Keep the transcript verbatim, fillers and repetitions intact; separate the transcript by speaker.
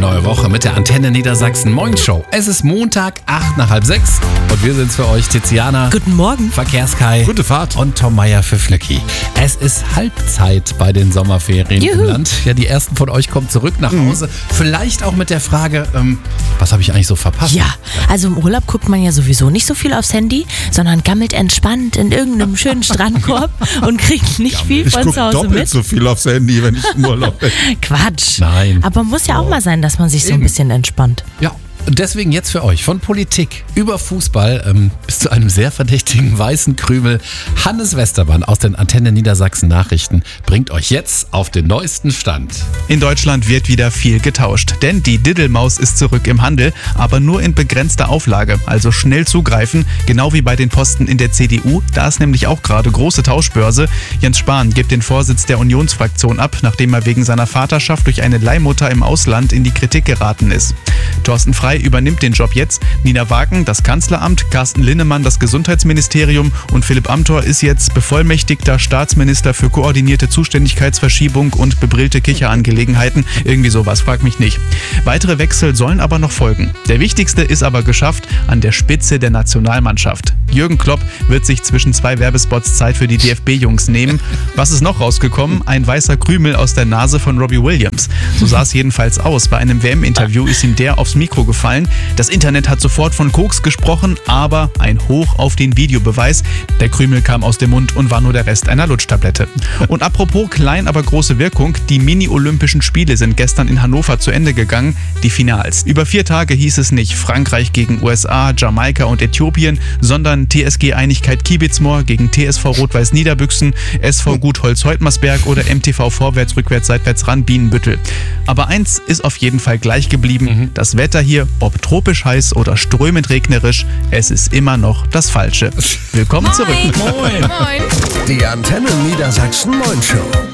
Speaker 1: neue Woche mit der Antenne Niedersachsen Moin Show. Es ist Montag, acht nach halb sechs und wir sind's für euch, Tiziana.
Speaker 2: Guten Morgen.
Speaker 1: Verkehrskai.
Speaker 3: Gute Fahrt.
Speaker 1: Und Tom Meier für Flöcki. Es ist Halbzeit bei den Sommerferien
Speaker 2: Juhu.
Speaker 1: im Land. Ja, die ersten von euch kommen zurück nach Hause. Mhm. Vielleicht auch mit der Frage, ähm, was habe ich eigentlich so verpasst?
Speaker 2: Ja, also im Urlaub guckt man ja sowieso nicht so viel aufs Handy, sondern gammelt entspannt in irgendeinem schönen Strandkorb und kriegt nicht viel
Speaker 3: Ich
Speaker 2: von
Speaker 3: gucke
Speaker 2: zu Hause
Speaker 3: doppelt
Speaker 2: mit.
Speaker 3: so viel aufs Handy, wenn ich im Urlaub bin.
Speaker 2: Quatsch.
Speaker 1: Nein.
Speaker 2: Aber muss ja auch mal sein, dass man sich so ein
Speaker 1: Eben.
Speaker 2: bisschen entspannt.
Speaker 1: Ja. Und deswegen jetzt für euch von Politik über Fußball ähm, bis zu einem sehr verdächtigen weißen Krümel. Hannes Westermann aus den Antenne Niedersachsen Nachrichten bringt euch jetzt auf den neuesten Stand.
Speaker 4: In Deutschland wird wieder viel getauscht, denn die Diddelmaus ist zurück im Handel, aber nur in begrenzter Auflage, also schnell zugreifen, genau wie bei den Posten in der C D U. Da ist nämlich auch gerade große Tauschbörse. Jens Spahn gibt den Vorsitz der Unionsfraktion ab, nachdem er wegen seiner Vaterschaft durch eine Leihmutter im Ausland in die Kritik geraten ist. Thorsten Frey übernimmt den Job jetzt, Nina Wagen das Kanzleramt, Carsten Linnemann das Gesundheitsministerium und Philipp Amthor ist jetzt bevollmächtigter Staatsminister für koordinierte Zuständigkeitsverschiebung und bebrillte Kicherangelegenheiten. Irgendwie sowas, frag mich nicht. Weitere Wechsel sollen aber noch folgen. Der wichtigste ist aber geschafft, an der Spitze der Nationalmannschaft. Jürgen Klopp wird sich zwischen zwei Werbespots Zeit für die D F B-Jungs nehmen. Was ist noch rausgekommen? Ein weißer Krümel aus der Nase von Robbie Williams. So sah es jedenfalls aus. Bei einem W M-Interview ist ihm der aufs Mikro gefallen. Das Internet hat sofort von Koks gesprochen, aber ein Hoch auf den Videobeweis. Der Krümel kam aus dem Mund und war nur der Rest einer Lutschtablette. Und apropos klein, aber große Wirkung, die Mini-Olympischen Spiele sind gestern in Hannover zu Ende gegangen, die Finals. Über vier Tage hieß es nicht Frankreich gegen U S A, Jamaika und Äthiopien, sondern T S G Einigkeit Kiebitzmoor gegen T S V Rot-Weiß Niederbüchsen, S V Gutholz Heutmersberg oder M T V Vorwärts, Rückwärts, Seitwärts ran Bienenbüttel. Aber eins ist auf jeden Fall gleich geblieben, mhm. das Wetter hier, ob tropisch heiß oder strömend regnerisch, es ist immer noch das Falsche. Willkommen
Speaker 2: Moin.
Speaker 4: zurück.
Speaker 2: Moin. Moin.
Speaker 5: Die Antenne Niedersachsen Moin Show.